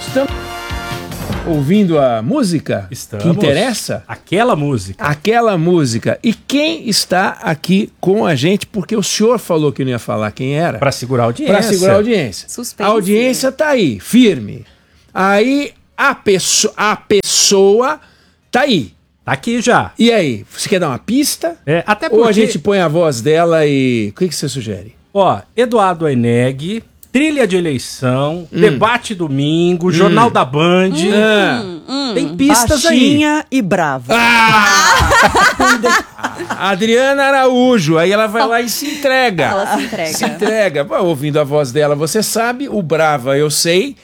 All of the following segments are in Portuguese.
Estamos ouvindo a música que interessa? Aquela música. Aquela música. E quem está aqui com a gente? Porque o senhor falou que não ia falar quem era. Para segurar a audiência. Para segurar a audiência. Suspense. A audiência tá aí, firme. Aí a pessoa tá aí. Tá aqui já. E aí, você quer dar uma pista? Até porque... Ou a gente põe a voz dela e... O que você sugere? Ó, Eduardo Oeneg, trilha de eleição, debate domingo, Jornal da Band. Tem pistas Baixinha aí. e brava. Adriana Araújo, aí ela vai lá e se entrega. Ela se entrega. Se entrega. Pô, ouvindo a voz dela, você sabe, o Brava eu sei.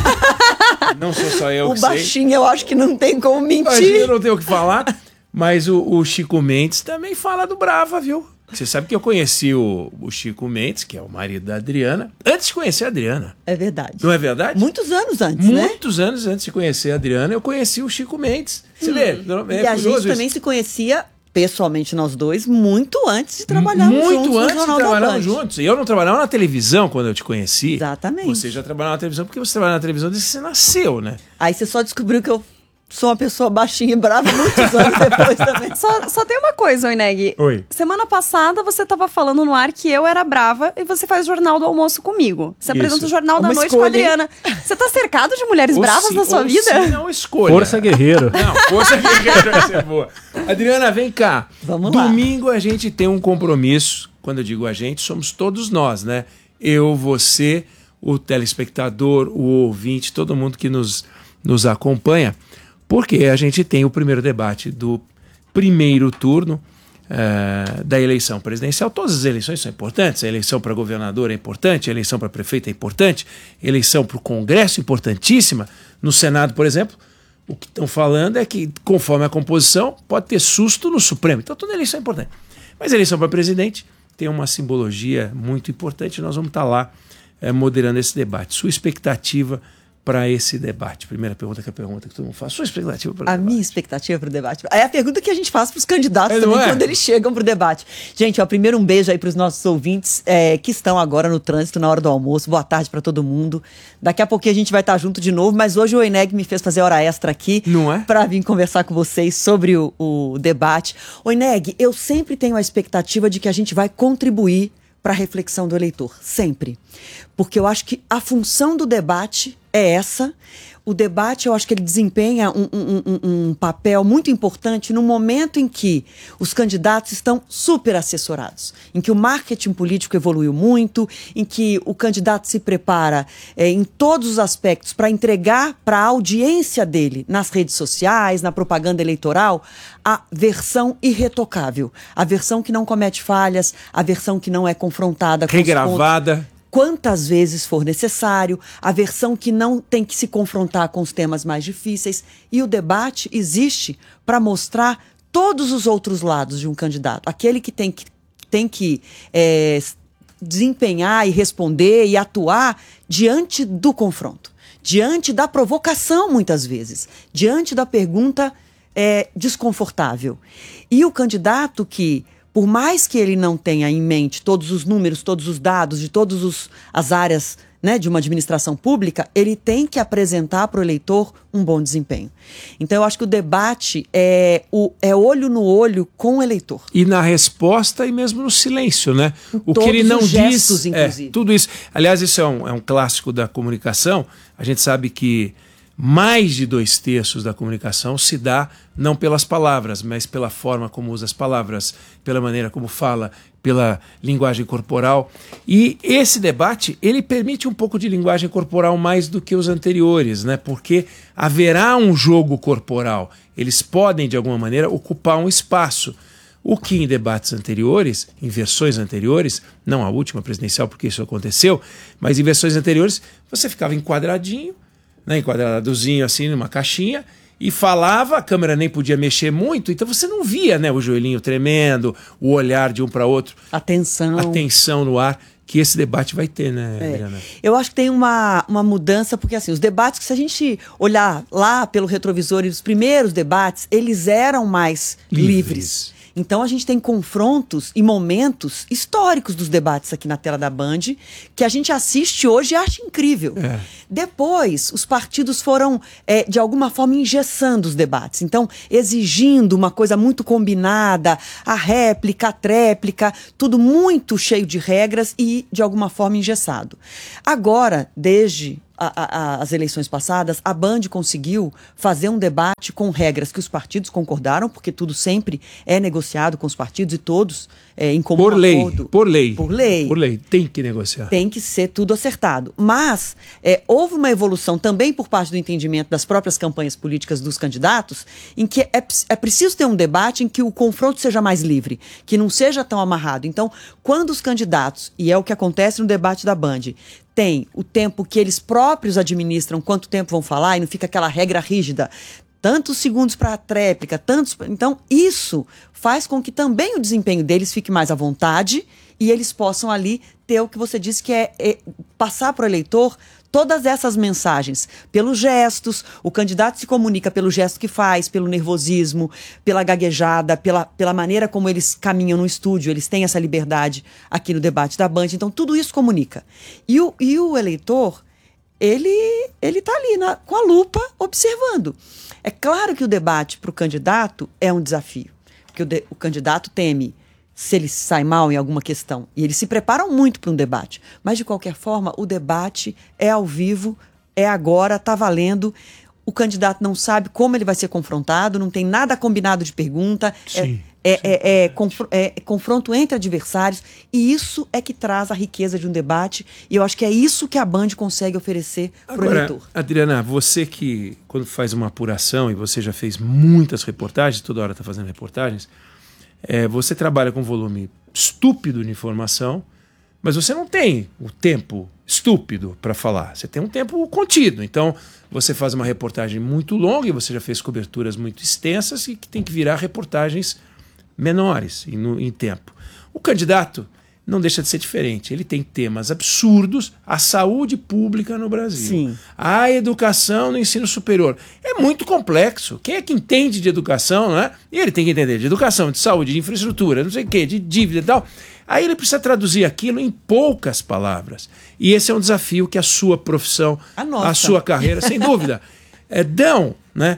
Não sou só eu O que sei. baixinho eu acho que não tem como mentir. Imagina, eu não tenho o que falar. Mas o Chico Mendes também fala do Brava, viu? Você sabe que eu conheci o Chico Mendes, que é o marido da Adriana, antes de conhecer a Adriana. É verdade. Não é verdade? Muitos anos antes, né? Muitos anos antes de conhecer a Adriana, eu conheci o Chico Mendes. Você vê? E a gente também se conhecia, pessoalmente nós dois, muito antes de trabalharmos juntos. Muito antes no de Jornal da trabalharmos Band. juntos. E eu não trabalhava na televisão quando eu te conheci. Exatamente. Você já trabalhava na televisão porque você trabalhava na televisão desde que você nasceu, né? Aí você só descobriu que eu sou uma pessoa baixinha e brava muitos anos depois também. Só tem uma coisa, Oeneg. Oi. Semana passada você tava falando no ar que eu era brava e você faz o Jornal do Almoço comigo. Você apresenta o Jornal da Uma Noite com a escolha, hein? Adriana. Você tá cercado de mulheres Ou bravas sim, na sua ou vida? Sim, não escolha. Força guerreiro. Não, força guerreiro vai ser boa. Adriana, vem cá. Vamos lá. Domingo a gente tem um compromisso. Quando eu digo a gente, somos todos nós, né? Eu, você, o telespectador, o ouvinte, todo mundo que nos acompanha. Porque a gente tem o primeiro debate do primeiro turno da eleição presidencial. Todas as eleições são importantes. A eleição para governador é importante, a eleição para prefeito é importante, a eleição para o Congresso é importantíssima. No Senado, por exemplo, o que estão falando é que, conforme a composição, pode ter susto no Supremo. Então toda eleição é importante. Mas a eleição para presidente tem uma simbologia muito importante. Nós vamos estar lá moderando esse debate. Sua expectativa para esse debate? Primeira pergunta, que é a pergunta que todo mundo faz. Sua expectativa para o debate? Minha expectativa para o debate. É a pergunta que a gente faz para os candidatos não também é? quando eles chegam para o debate. Gente, ó, primeiro um beijo aí para os nossos ouvintes que estão agora no trânsito na hora do almoço. Boa tarde para todo mundo. Daqui a pouquinho a gente vai estar junto de novo, mas hoje o Oeneg me fez fazer hora extra aqui. Não é? Para vir conversar com vocês sobre o debate. Oeneg, eu sempre tenho a expectativa de que a gente vai contribuir para a reflexão do eleitor, sempre. Porque eu acho que a função do debate é essa. O debate, eu acho que ele desempenha um papel muito importante no momento em que os candidatos estão super assessorados, em que o marketing político evoluiu muito, em que o candidato se prepara em todos os aspectos para entregar para a audiência dele, nas redes sociais, na propaganda eleitoral, a versão irretocável, a versão que não comete falhas, a versão que não é confrontada com regravada. Quantas vezes for necessário, a versão que não tem que se confrontar com os temas mais difíceis. E o debate existe para mostrar todos os outros lados de um candidato. Aquele que tem que desempenhar e responder e atuar diante do confronto, diante da provocação, muitas vezes, diante da pergunta desconfortável. E o candidato que, por mais que ele não tenha em mente todos os números, todos os dados de todas as áreas, né, de uma administração pública, ele tem que apresentar para o eleitor um bom desempenho. Então, eu acho que o debate é olho no olho com o eleitor. E na resposta e mesmo no silêncio, né? O Todos que ele não os gestos, diz, inclusive. tudo isso. Aliás, isso é um clássico da comunicação. A gente sabe que mais de 2/3 da comunicação se dá não pelas palavras, mas pela forma como usa as palavras, pela maneira como fala, pela linguagem corporal. E esse debate, ele permite um pouco de linguagem corporal mais do que os anteriores, né? Porque haverá um jogo corporal. Eles podem, de alguma maneira, ocupar um espaço. O que em debates anteriores, em versões anteriores, não a última presidencial, porque isso aconteceu, mas em versões anteriores, você ficava enquadradinho, né, enquadradozinho assim numa caixinha, e falava, a câmera nem podia mexer muito, então você não via, né, o joelhinho tremendo, o olhar de um para outro. Atenção no ar, que esse debate vai ter, né, Adriana? Eu acho que tem uma mudança, porque assim, os debates, que se a gente olhar lá pelo retrovisor e os primeiros debates, eles eram mais livres. Então a gente tem confrontos e momentos históricos dos debates aqui na tela da Band, que a gente assiste hoje e acha incrível. Depois, os partidos foram, de alguma forma, engessando os debates. Então, exigindo uma coisa muito combinada, a réplica, a tréplica, tudo muito cheio de regras e, de alguma forma, engessado. Agora, desde as eleições passadas, a Band conseguiu fazer um debate com regras que os partidos concordaram, porque tudo sempre é negociado com os partidos e todos em comum acordo. Por lei. Tem que negociar. Tem que ser tudo acertado. Mas houve uma evolução também por parte do entendimento das próprias campanhas políticas dos candidatos, em que é preciso ter um debate em que o confronto seja mais livre, que não seja tão amarrado. Então, quando os candidatos, e é o que acontece no debate da Band, tem o tempo que eles próprios administram, quanto tempo vão falar, e não fica aquela regra rígida, tantos segundos para a tréplica, tantos... Então, isso faz com que também o desempenho deles fique mais à vontade e eles possam ali ter o que você disse, que é passar para o eleitor todas essas mensagens, pelos gestos, o candidato se comunica pelo gesto que faz, pelo nervosismo, pela gaguejada, pela maneira como eles caminham no estúdio, eles têm essa liberdade aqui no debate da Band, então tudo isso comunica. E o eleitor, ele está ali com a lupa observando. É claro que o debate para o candidato é um desafio, porque o candidato teme se ele sai mal em alguma questão. E eles se preparam muito para um debate. Mas, de qualquer forma, o debate é ao vivo, é agora, está valendo. O candidato não sabe como ele vai ser confrontado, não tem nada combinado de pergunta. Sim, é confronto entre adversários. E isso é que traz a riqueza de um debate. E eu acho que é isso que a Band consegue oferecer para o eleitor. Adriana, você que, quando faz uma apuração, e você já fez muitas reportagens, toda hora está fazendo reportagens, você trabalha com volume estúpido de informação, mas você não tem o tempo estúpido para falar. Você tem um tempo contido. Então, você faz uma reportagem muito longa e você já fez coberturas muito extensas e que tem que virar reportagens menores em tempo. O candidato não deixa de ser diferente. Ele tem temas absurdos, a saúde pública no Brasil, Sim. A educação no ensino superior. É muito complexo. Quem é que entende de educação, não é? E ele tem que entender de educação, de saúde, de infraestrutura, não sei o quê, de dívida e tal. Aí ele precisa traduzir aquilo em poucas palavras. E esse é um desafio que a sua profissão, a sua carreira, sem dúvida, dão, né?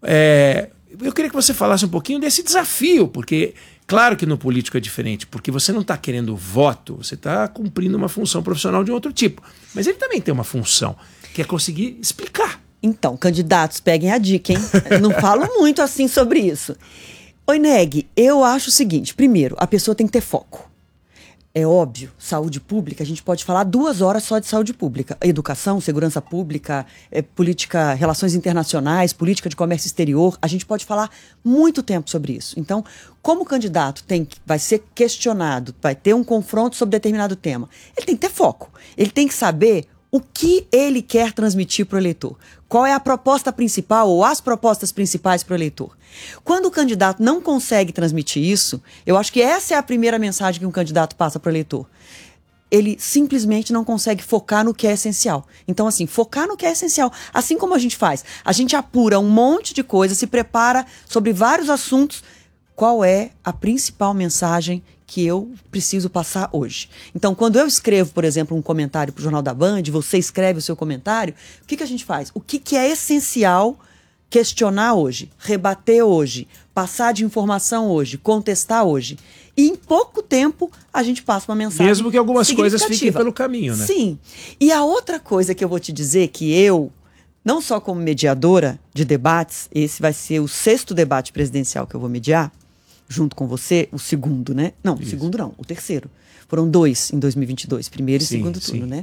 Eu queria que você falasse um pouquinho desse desafio, porque... Claro que no político é diferente, porque você não está querendo voto, você está cumprindo uma função profissional de outro tipo. Mas ele também tem uma função, que é conseguir explicar. Então, candidatos, peguem a dica, hein? Não falo muito assim sobre isso. Oi, Neg, eu acho o seguinte. Primeiro, a pessoa tem que ter foco. É óbvio, saúde pública, a gente pode falar 2 horas só de saúde pública. Educação, segurança pública, política, relações internacionais, política de comércio exterior, a gente pode falar muito tempo sobre isso. Então, como o candidato vai ser questionado, vai ter um confronto sobre determinado tema, ele tem que ter foco. Ele tem que saber o que ele quer transmitir para o eleitor. Qual é a proposta principal ou as propostas principais para o eleitor? Quando o candidato não consegue transmitir isso, eu acho que essa é a primeira mensagem que um candidato passa para o eleitor. Ele simplesmente não consegue focar no que é essencial. Então, assim, focar no que é essencial. Assim como a gente faz. A gente apura um monte de coisa, se prepara sobre vários assuntos. Qual é a principal mensagem que eu preciso passar hoje? Então, quando eu escrevo, por exemplo, um comentário para o Jornal da Band, você escreve o seu comentário, o que a gente faz? O que é essencial questionar hoje, rebater hoje, passar de informação hoje, contestar hoje? E em pouco tempo a gente passa uma mensagem mesmo que algumas coisas fiquem pelo caminho, né? Sim. E a outra coisa que eu vou te dizer, que eu, não só como mediadora de debates, esse vai ser o 6º debate presidencial que eu vou mediar, junto com você, o 2º, né? Não, o 2º não, o 3º. Foram 2 em 2022, primeiro e segundo turno, né?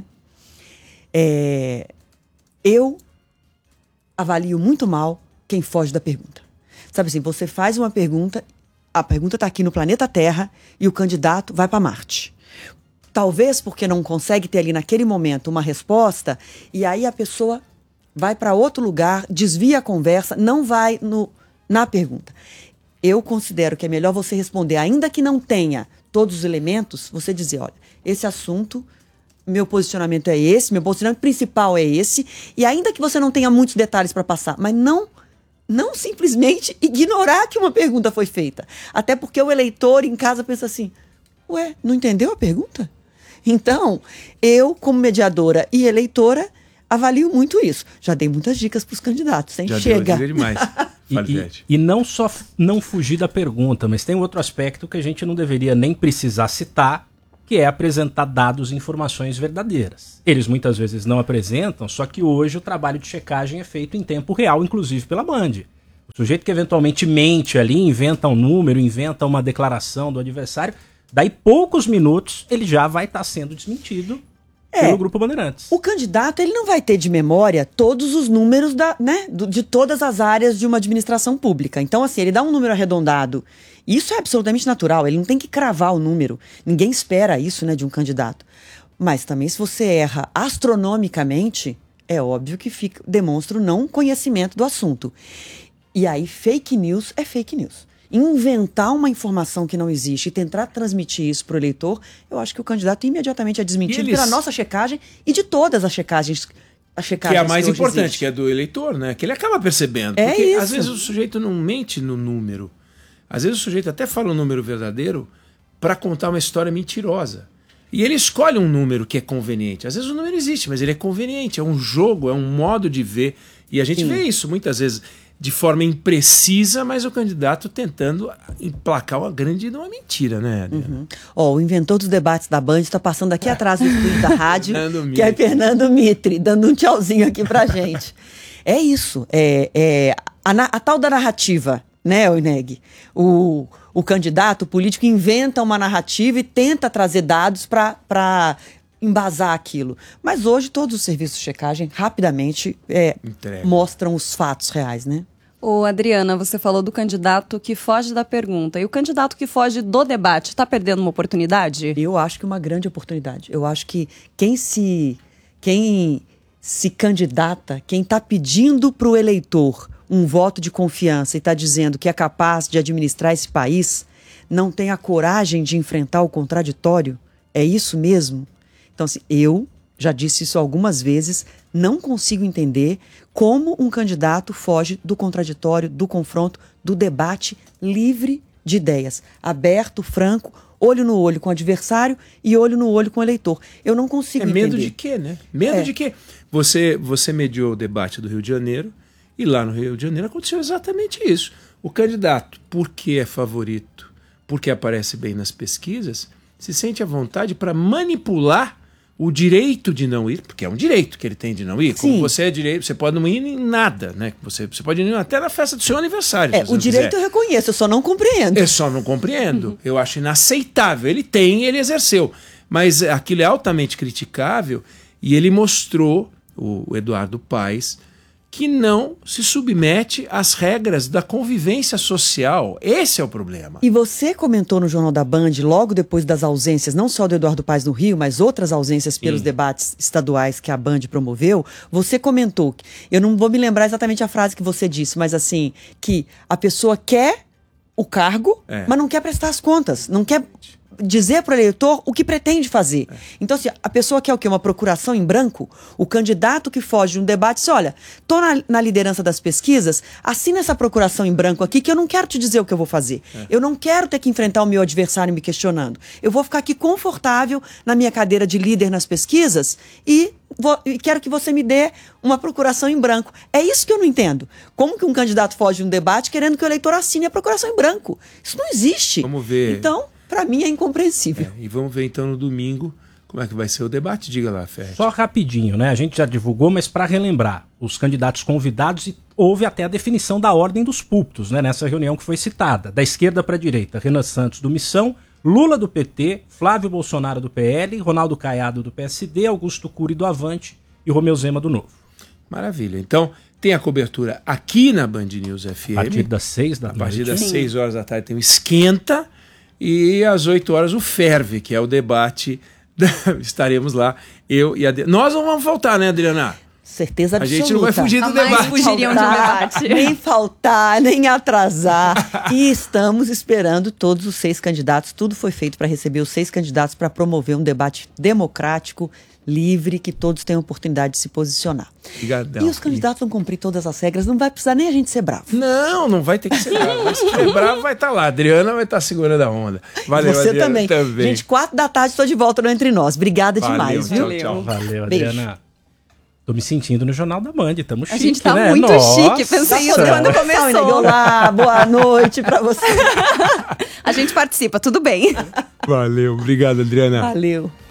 Eu avalio muito mal quem foge da pergunta. Sabe assim, você faz uma pergunta, a pergunta está aqui no planeta Terra e o candidato vai para Marte. Talvez porque não consegue ter ali naquele momento uma resposta e aí a pessoa vai para outro lugar, desvia a conversa, não vai na pergunta. Eu considero que é melhor você responder, ainda que não tenha todos os elementos, você dizer, olha, esse assunto, meu posicionamento é esse, meu posicionamento principal é esse, e ainda que você não tenha muitos detalhes para passar, mas não não simplesmente ignorar que uma pergunta foi feita. Até porque o eleitor em casa pensa assim, ué, não entendeu a pergunta? Então, eu, como mediadora e eleitora, avalio muito isso. Já dei muitas dicas para os candidatos, hein? Já Chega. deu demais. E não só não fugir da pergunta, mas tem outro aspecto que a gente não deveria nem precisar citar, que é apresentar dados e informações verdadeiras. Eles muitas vezes não apresentam, só que hoje o trabalho de checagem é feito em tempo real, inclusive pela Band. O sujeito que eventualmente mente ali, inventa um número, inventa uma declaração do adversário, daí poucos minutos ele já vai estar sendo desmentido pelo Grupo Bandeirantes. O candidato ele não vai ter de memória todos os números de todas as áreas de uma administração pública. Então, assim, ele dá um número arredondado. Isso é absolutamente natural, ele não tem que cravar o número. Ninguém espera isso, né, de um candidato. Mas também, se você erra astronomicamente, é óbvio que demonstra o não conhecimento do assunto. E aí, fake news é fake news. Inventar uma informação que não existe e tentar transmitir isso para o eleitor, eu acho que o candidato imediatamente é desmentido pela nossa checagem e de todas as checagens. Que é a mais importante, que é do eleitor, né? Que ele acaba percebendo. Porque isso. Às vezes o sujeito não mente no número. Às vezes o sujeito até fala um número verdadeiro para contar uma história mentirosa. E ele escolhe um número que é conveniente. Às vezes o número existe, mas ele é conveniente. É um jogo, é um modo de ver. E a gente vê isso muitas vezes de forma imprecisa, mas o candidato tentando emplacar uma grande uma mentira, né? O inventor dos debates da Band está passando aqui atrás do estúdio da rádio, que é Fernando Mitre, dando um tchauzinho aqui pra gente. É isso, a tal da narrativa, né, Oineg? O candidato político inventa uma narrativa e tenta trazer dados para embasar aquilo. Mas hoje todos os serviços de checagem rapidamente mostram os fatos reais, né? Ô, Adriana, você falou do candidato que foge da pergunta. E o candidato que foge do debate está perdendo uma oportunidade? Eu acho que uma grande oportunidade. Eu acho que quem se candidata, quem está pedindo para o eleitor um voto de confiança e está dizendo que é capaz de administrar esse país, não tem a coragem de enfrentar o contraditório. É isso mesmo? Então, assim, eu já disse isso algumas vezes, não consigo entender como um candidato foge do contraditório, do confronto, do debate livre de ideias, aberto, franco, olho no olho com o adversário e olho no olho com o eleitor. Eu não consigo entender. Medo de quê, né? Medo de quê? Você mediou o debate do Rio de Janeiro e lá no Rio de Janeiro aconteceu exatamente isso. O candidato, porque é favorito, porque aparece bem nas pesquisas, se sente à vontade para manipular o direito de não ir, porque é um direito que ele tem de não ir. Sim. Como você é direito, você pode não ir em nada, né? Você pode ir até na festa do seu aniversário. O direito eu reconheço, eu só não compreendo. Eu só não compreendo. Eu acho inaceitável. Ele exerceu. Mas aquilo é altamente criticável e ele mostrou, o Eduardo Paes, que não se submete às regras da convivência social. Esse é o problema. E você comentou no Jornal da Band, logo depois das ausências, não só do Eduardo Paes no Rio, mas outras ausências pelos debates estaduais que a Band promoveu, você comentou, eu não vou me lembrar exatamente a frase que você disse, mas assim, que a pessoa quer o cargo, mas não quer prestar as contas, não quer dizer para o eleitor o que pretende fazer. Então, assim, a pessoa quer o quê? Uma procuração em branco? O candidato que foge de um debate diz, olha, estou na liderança das pesquisas, assina essa procuração em branco aqui que eu não quero te dizer o que eu vou fazer. Eu não quero ter que enfrentar o meu adversário me questionando. Eu vou ficar aqui confortável na minha cadeira de líder nas pesquisas e quero que você me dê uma procuração em branco. É isso que eu não entendo. Como que um candidato foge de um debate querendo que o eleitor assine a procuração em branco? Isso não existe. Vamos ver. Então, para mim é incompreensível. E vamos ver então no domingo como é que vai ser o debate. Diga lá, Fred. Só rapidinho, né? A gente já divulgou, mas para relembrar, os candidatos convidados, e houve até a definição da ordem dos púlpitos, né? Nessa reunião que foi citada. Da esquerda para a direita, Renan Santos do Missão, Lula do PT, Flávio Bolsonaro do PL, Ronaldo Caiado do PSD, Augusto Cury do Avante e Romeu Zema do Novo. Maravilha. Então, tem a cobertura aqui na Band News FM. A partir das 6 da tarde. A partir das 6 horas da tarde tem o Esquenta. E às 8 horas o Ferve, que é o debate. Estaremos lá, eu e a Adriana. Nós não vamos faltar, né, Adriana? Certeza A absoluta. gente não vai fugir do Jamais debate. fugiriam de um debate. Nem faltar, nem atrasar. E estamos esperando todos os 6 candidatos. Tudo foi feito para receber os 6 candidatos para promover um debate democrático, livre, que todos tenham oportunidade de se posicionar. Obrigadão. E os candidatos vão cumprir todas as regras. Não vai precisar nem a gente ser bravo. Não vai ter que ser bravo. Mas se for bravo, vai estar lá. A Adriana vai estar segurando a onda. Valeu, Você Adriana, também. Gente, 4h estou de volta no Entre Nós. Obrigada Valeu, demais, viu? tchau, tchau. Valeu, Beijo. Adriana. Tô me sentindo no Jornal da Band, tamo chique, A gente tá né? muito Nossa. chique, pensei isso quando começou. Olá, boa noite pra você. A gente participa, tudo bem. Valeu, obrigado, Adriana. Valeu.